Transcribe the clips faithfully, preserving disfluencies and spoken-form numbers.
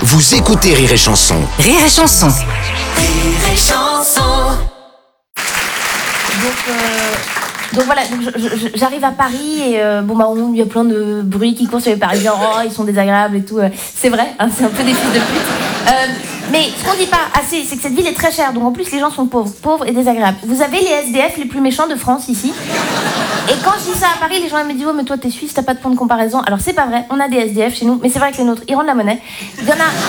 Vous écoutez Rire et Chanson. Rire et Chanson. Rire et Chanson. Donc, euh, donc voilà, donc je- je- j'arrive à Paris et euh, bon bah on- il y a plein de bruits qui courent sur les Parisiens. Oh, ils sont désagréables et tout. euh, C'est vrai, hein, c'est un peu des fils de pute. Euh, mais ce qu'on dit pas assez, c'est que cette ville est très chère. Donc en plus les gens sont pauvres, pauvres et désagréables. Vous avez les S D F les plus méchants de France ici. Et quand je dis ça à Paris, les gens me disent oh mais toi t'es suisse, t'as pas de point de comparaison. Alors c'est pas vrai, on a des S D F chez nous, mais c'est vrai que les nôtres ils rendent la monnaie. Il y en a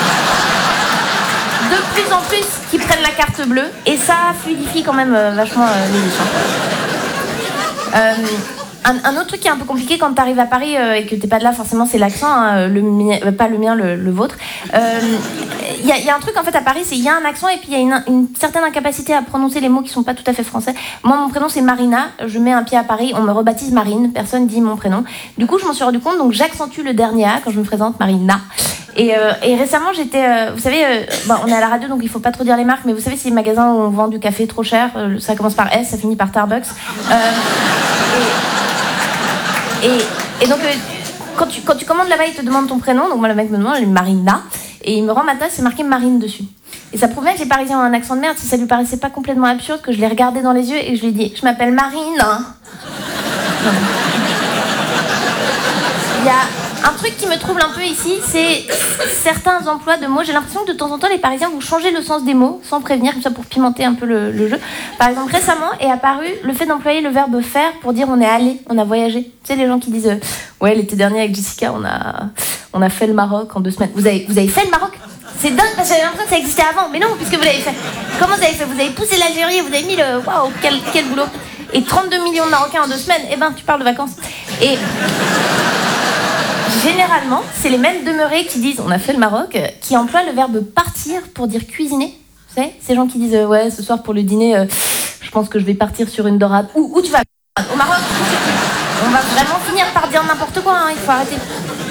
de plus en plus qui prennent la carte bleue et ça fluidifie quand même euh, vachement euh, les échanges. Euh, un, un autre truc qui est un peu compliqué quand tu arrives à Paris euh, et que t'es pas de là, forcément c'est l'accent, hein, le mien, euh, pas le mien, le, le vôtre. Il euh, y, y a un truc en fait à Paris, c'est il y a un accent et puis il y a une, une certaine incapacité à prononcer les mots qui sont pas tout à fait français. Moi mon prénom c'est Marina, je mets un pied à Paris, on me rebaptise Marine, personne dit mon prénom. Du coup je m'en suis rendu compte, donc j'accentue le dernier A quand je me présente, Marina. Et, euh, et récemment, j'étais, euh, vous savez, euh, bon, on est à la radio, donc il faut pas trop dire les marques, mais vous savez, ces magasins où on vend du café trop cher, euh, ça commence par S, ça finit par Starbucks. Euh, et, et, et donc, euh, quand, tu, quand tu commandes là-bas, il te demande ton prénom, donc moi, le mec me demande, Marina, et il me rend ma tasse, c'est marqué Marine dessus. Et ça prouvait que les Parisiens ont un accent de merde, si ça lui paraissait pas complètement absurde, que je l'ai regardé dans les yeux et je lui ai dit, je m'appelle Marine. Hein. Il y a un truc qui me trouble un peu ici, c'est certains emplois de mots. J'ai l'impression que de temps en temps, les Parisiens vont changer le sens des mots sans prévenir, comme ça pour pimenter un peu le, le jeu. Par exemple, récemment est apparu le fait d'employer le verbe faire pour dire on est allé, on a voyagé. Tu sais, les gens qui disent euh, ouais, l'été dernier avec Jessica, on a, on a fait le Maroc en deux semaines. Vous avez, vous avez fait le Maroc ? C'est dingue parce que j'avais l'impression que ça existait avant, mais non, puisque vous l'avez fait. Comment vous avez fait ? Vous avez poussé l'Algérie et vous avez mis le waouh, quel, quel boulot. Et trente-deux millions de Marocains en deux semaines, eh ben, tu parles de vacances. Et. Généralement, c'est les mêmes demeurés qui disent on a fait le Maroc, qui emploient le verbe partir pour dire cuisiner. Vous savez, ces gens qui disent euh, ouais, ce soir pour le dîner, euh, je pense que je vais partir sur une dorade. Où, où tu vas ? Au Maroc ? On va vraiment finir par dire n'importe quoi, hein, il faut arrêter.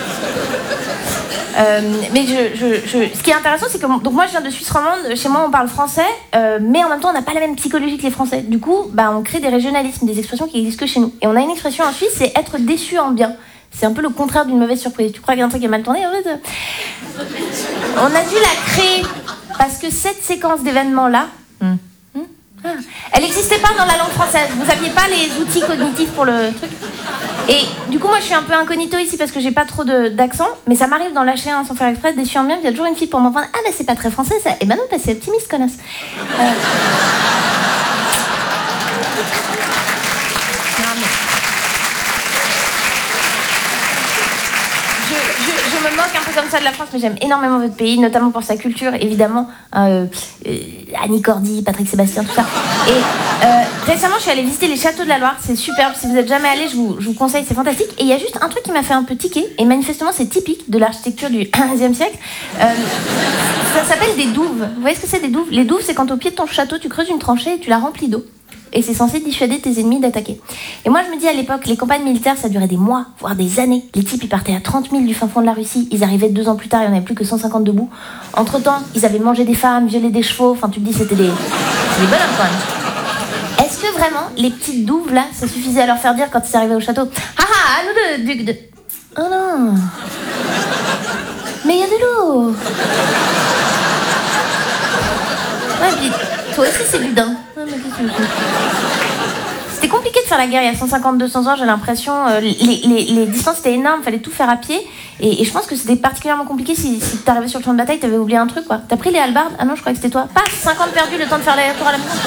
Euh, mais je, je, je, ce qui est intéressant, c'est que donc moi je viens de Suisse romande, chez moi on parle français, euh, mais en même temps on n'a pas la même psychologie que les Français. Du coup, bah, on crée des régionalismes, des expressions qui existent que chez nous. Et on a une expression en Suisse, c'est être déçu en bien. C'est un peu le contraire d'une mauvaise surprise. Tu crois qu'il y a un truc qui a mal tourné ? En fait, euh... on a dû la créer parce que cette séquence d'événements-là, hum, hum, ah, elle n'existait pas dans la langue française. Vous n'aviez pas les outils cognitifs pour le truc. Et du coup, moi, je suis un peu incognito ici parce que j'ai pas trop de, d'accent, mais ça m'arrive d'en lâcher un sans faire exprès, déçu en bien. Il y a toujours une fille pour m'entendre. Ah, mais c'est pas très français ça. Et ben non, bah, c'est optimiste, connasse. Euh... Je, je me moque un peu comme ça de la France, mais j'aime énormément votre pays, notamment pour sa culture, évidemment. Euh, euh, Annie Cordy, Patrick Sébastien, tout ça. Et euh, récemment, je suis allée visiter les châteaux de la Loire. C'est superbe. Si vous n'êtes jamais allé, je vous, je vous conseille, c'est fantastique. Et il y a juste un truc qui m'a fait un peu tiquer, et manifestement, c'est typique de l'architecture du quinzième siècle. Euh, ça s'appelle des douves. Vous voyez ce que c'est, des douves ? Les douves, c'est quand au pied de ton château, tu creuses une tranchée et tu la remplis d'eau. Et c'est censé dissuader tes ennemis d'attaquer. Et moi, je me dis à l'époque, les campagnes militaires, ça durait des mois, voire des années. Les types, ils partaient à trente mille du fin fond de la Russie. Ils arrivaient deux ans plus tard, il n'y en avait plus que cent cinquante debout. Entre-temps, ils avaient mangé des femmes, violé des chevaux. Enfin, tu te dis, c'était des, des bonhommes quand même. Est-ce que vraiment, les petites douves, là, ça suffisait à leur faire dire quand ils arrivaient au château « Ah ah, à nous deux, duc de... » Oh non. Mais il y a de l'eau. Ouais, puis toi aussi, c'est du daim. C'était compliqué de faire la guerre il y a cent cinquante à deux cents ans, j'ai l'impression. Euh, les, les, les distances étaient énormes, fallait tout faire à pied. Et, et je pense que c'était particulièrement compliqué si, si t'arrivais sur le champ de bataille, t'avais oublié un truc, quoi. T'as pris les hallebardes ? Ah non, je crois que c'était toi. Pas cinquante perdus, le temps de faire l'aller-retour à la maison.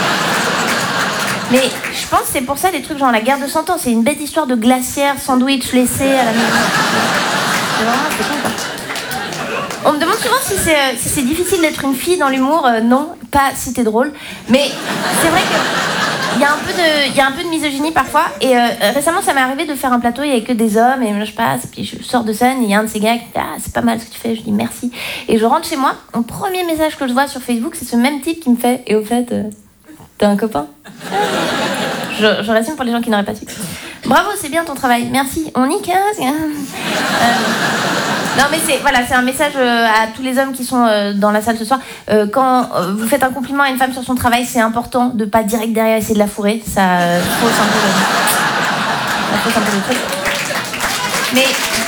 Mais je pense que c'est pour ça des trucs genre la guerre de cent ans, c'est une bête histoire de glacière, sandwich laissé à la maison. C'est vraiment, c'est con, quoi. On me demande souvent si c'est, euh, si c'est difficile d'être une fille dans l'humour. Euh, non, pas si t'es drôle. Mais c'est vrai qu'il y a un peu de, il y a un peu de misogynie parfois. Et euh, récemment, ça m'est arrivé de faire un plateau, il n'y avait que des hommes. Et je passe, et puis je sors de scène, et il y a un de ces gars qui dit « Ah, c'est pas mal ce que tu fais ». Je dis « Merci ». Et je rentre chez moi. Mon premier message que je vois sur Facebook, c'est ce même type qui me fait « Et au fait, euh, t'as un copain ?» Je, je résume pour les gens qui n'auraient pas su. Bravo, c'est bien ton travail. Merci. On y casse. Euh, non, mais c'est voilà, c'est un message euh, à tous les hommes qui sont euh, dans la salle ce soir. Euh, quand euh, vous faites un compliment à une femme sur son travail, c'est important de pas direct derrière essayer de la fourrer. Ça euh, fausse un peu le, ça fausse un peu le truc. Mais